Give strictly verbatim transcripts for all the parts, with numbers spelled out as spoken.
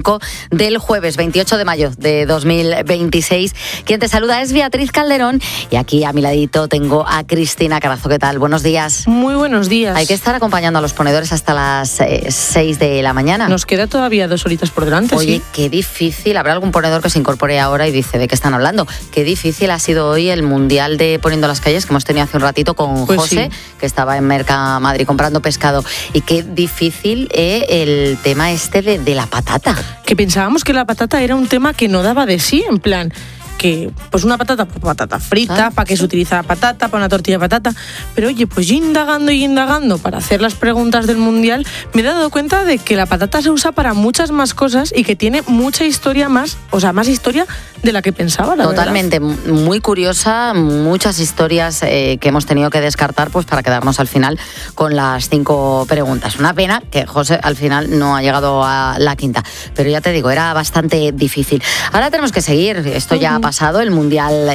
cinco del jueves veintiocho de mayo de dos mil veintiséis. Quien te saluda es Beatriz Calderón y aquí a mi ladito tengo a Cristina Carazo. ¿Qué tal? Buenos días. Muy buenos días. Hay que estar acompañando a los ponedores hasta las eh, seis de la mañana. Nos queda todavía dos horitas por delante. Oye, sí. Qué difícil. Habrá algún ponedor que se incorpore ahora y dice, ¿de qué están hablando? Qué difícil ha sido hoy el Mundial de Poniendo las Calles que hemos tenido hace un ratito con pues José, sí. que estaba en Mercamadrid comprando pescado. Y qué difícil eh, el tema este de, de la patata. Que pensábamos que la patata era un tema que no daba de sí, en plan... que pues una patata, pues patata frita, ah, para qué se utiliza la patata, para una tortilla de patata. Pero oye, pues yo indagando y indagando para hacer las preguntas del Mundial, me he dado cuenta de que la patata se usa para muchas más cosas y que tiene mucha historia más, o sea, más historia de la que pensaba, la Totalmente, verdad. Muy curiosa, muchas historias eh, que hemos tenido que descartar pues para quedarnos al final con las cinco preguntas. Una pena que José al final no ha llegado a la quinta, pero ya te digo, era bastante difícil. Ahora tenemos que seguir, esto ya uh-huh. ha pasado, el Mundial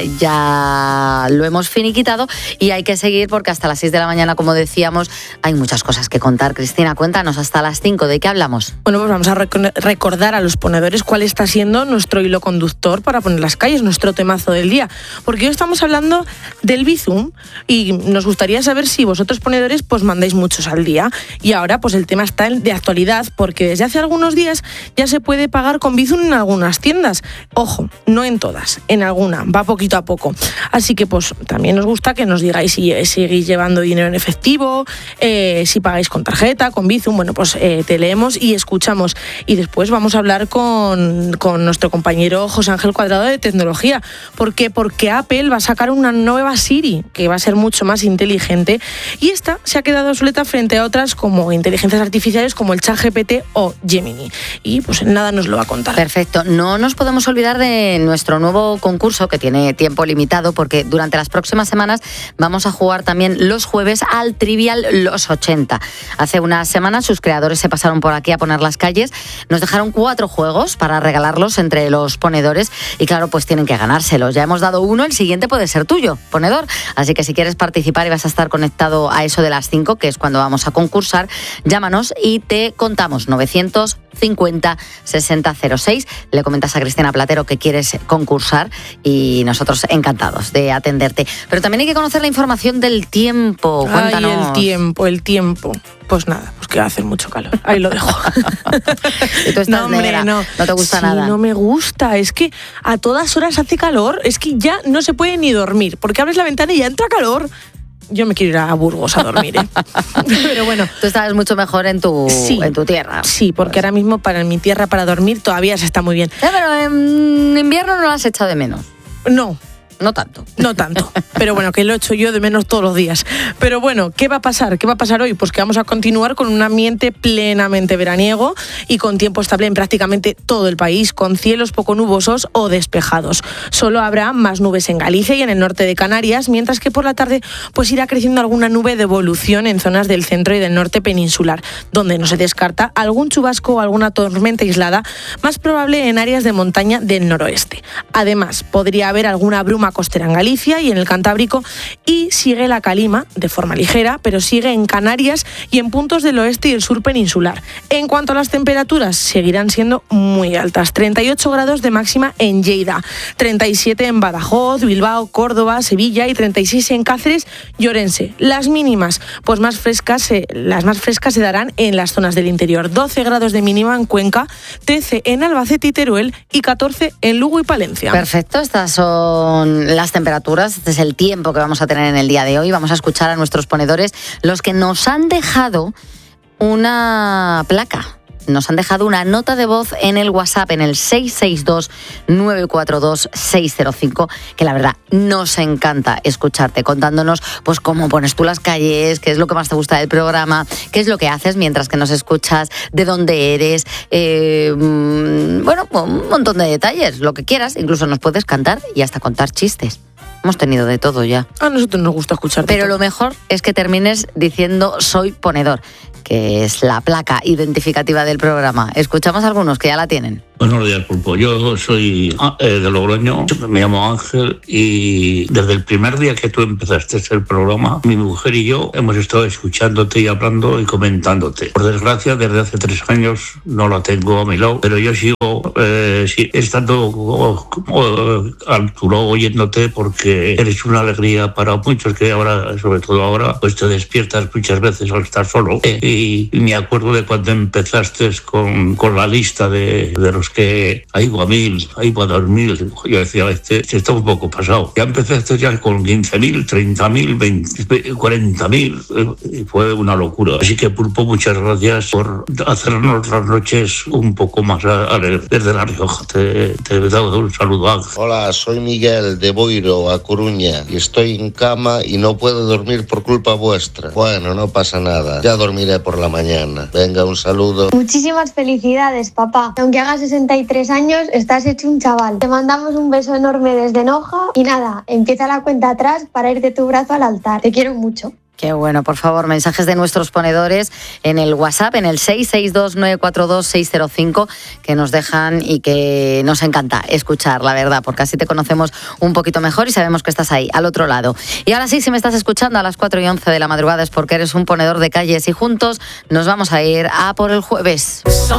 ya lo hemos finiquitado y hay que seguir porque hasta las seis de la mañana, como decíamos, hay muchas cosas que contar. Cristina, cuéntanos, hasta las cinco, ¿de qué hablamos? Bueno, pues vamos a rec- recordar a los ponedores cuál está siendo nuestro hilo conductor para poner las calles, nuestro temazo del día, porque hoy estamos hablando del Bizum y nos gustaría saber si vosotros ponedores pues mandáis muchos al día y ahora pues el tema está de actualidad porque desde hace algunos días ya se puede pagar con Bizum en algunas tiendas, ojo, no en todas, en alguna, va poquito a poco, así que pues también nos gusta que nos digáis si seguís llevando dinero en efectivo, eh, si pagáis con tarjeta, con Bizum, bueno pues eh, te leemos y escuchamos y después vamos a hablar con, con nuestro compañero José Ángel Cuadrado de tecnología. ¿Por qué? Porque Apple va a sacar una nueva Siri que va a ser mucho más inteligente y esta se ha quedado obsoleta frente a otras como inteligencias artificiales como el ChatGPT o Gemini. Y pues nada nos lo va a contar. Perfecto. No nos podemos olvidar de nuestro nuevo concurso que tiene tiempo limitado porque durante las próximas semanas vamos a jugar también los jueves al Trivial Los ochenta. Hace unas semanas sus creadores se pasaron por aquí a poner las calles, nos dejaron cuatro juegos para regalarlos entre los ponedores y claro, pues tienen que ganárselos. Ya hemos dado uno, el siguiente puede ser tuyo, ponedor. Así que si quieres participar y vas a estar conectado a eso de las cinco, que es cuando vamos a concursar, llámanos y te contamos novecientos cincuenta sesenta cero seis. Le comentas a Cristina Platero que quieres concursar y nosotros encantados de atenderte. Pero también hay que conocer la información del tiempo. Cuéntanos. Ay, el tiempo, el tiempo. Pues nada, pues que va a hacer mucho calor. Ahí lo dejo. Y tú estás no, hombre, negra, no. no te gusta sí, nada. No me gusta, es que a todas horas hace calor, es que ya no se puede ni dormir, porque abres la ventana y ya entra calor. Yo me quiero ir a Burgos a dormir, ¿eh? Pero bueno. Tú estabas mucho mejor en tu, sí, en tu tierra. Sí, porque pues. ahora mismo para mi tierra para dormir todavía se está muy bien. Sí, pero en invierno no lo has echado de menos. No. No tanto. No tanto, pero bueno, que lo echo yo de menos todos los días. Pero bueno, ¿qué va a pasar? ¿Qué va a pasar hoy? Pues que vamos a continuar con un ambiente plenamente veraniego y con tiempo estable en prácticamente todo el país, con cielos poco nubosos o despejados. Solo habrá más nubes en Galicia y en el norte de Canarias, mientras que por la tarde pues irá creciendo alguna nube de evolución en zonas del centro y del norte peninsular, donde no se descarta algún chubasco o alguna tormenta aislada, más probable en áreas de montaña del noroeste. Además, podría haber alguna bruma costera en Galicia y en el Cantábrico y sigue la calima de forma ligera, pero sigue en Canarias y en puntos del oeste y el sur peninsular. En cuanto a las temperaturas, seguirán siendo muy altas. treinta y ocho grados de máxima en Lleida, treinta y siete en Badajoz, Bilbao, Córdoba, Sevilla y treinta y seis en Cáceres y Orense. Las mínimas, pues más frescas, eh, las más frescas se darán en las zonas del interior. doce grados de mínima en Cuenca, trece en Albacete y Teruel y catorce en Lugo y Palencia. Perfecto, estas son las temperaturas, este es el tiempo que vamos a tener en el día de hoy. Vamos a escuchar a nuestros ponedores, los que nos han dejado una placa. Nos han dejado una nota de voz en el WhatsApp, en el seis seis dos, nueve cuatro dos, seis cero cinco, que la verdad nos encanta escucharte, contándonos pues cómo pones tú las calles, qué es lo que más te gusta del programa, qué es lo que haces mientras que nos escuchas, de dónde eres, eh, bueno, un montón de detalles, lo que quieras, incluso nos puedes cantar y hasta contar chistes. Hemos tenido de todo ya. A nosotros nos gusta escucharte. Pero todo. Lo mejor es que termines diciendo soy ponedor, que es la placa identificativa del programa. Escuchamos algunos que ya la tienen. Buenos días, Pulpo. Yo soy eh, de Logroño, me llamo Ángel y desde el primer día que tú empezaste el programa, mi mujer y yo hemos estado escuchándote y hablando y comentándote. Por desgracia, desde hace tres años no la tengo a mi lado, pero yo sigo decir, estando como, como Arturo oyéndote, porque eres una alegría para muchos que ahora, sobre todo ahora, pues te despiertas muchas veces al estar solo. Eh, y, y me acuerdo de cuando empezaste con, con la lista de, de los que hay a mil, hay a dos mil. Yo decía, este, este está un poco pasado. Ya empezaste ya con quince mil, treinta mil, cuarenta mil. Eh, fue una locura. Así que, Pulpo, muchas gracias por hacernos las noches un poco más alegres. Desde La Rioja te, te he dado un saludo, Ángel. Hola, soy Miguel de Boiro, a Coruña, y estoy en cama y no puedo dormir por culpa vuestra. Bueno, no pasa nada, ya dormiré por la mañana. Venga, un saludo. Muchísimas felicidades, papá. Aunque hagas sesenta y tres años, estás hecho un chaval. Te mandamos un beso enorme desde Noja y nada, empieza la cuenta atrás para ir de tu brazo al altar. Te quiero mucho. Qué bueno, por favor, mensajes de nuestros ponedores en el WhatsApp, en el seis seis dos nueve cuatro dos seis cero cinco, que nos dejan y que nos encanta escuchar, la verdad, porque así te conocemos un poquito mejor y sabemos que estás ahí, al otro lado. Y ahora sí, si me estás escuchando a las cuatro y once de la madrugada es porque eres un ponedor de calles y juntos nos vamos a ir a por el jueves.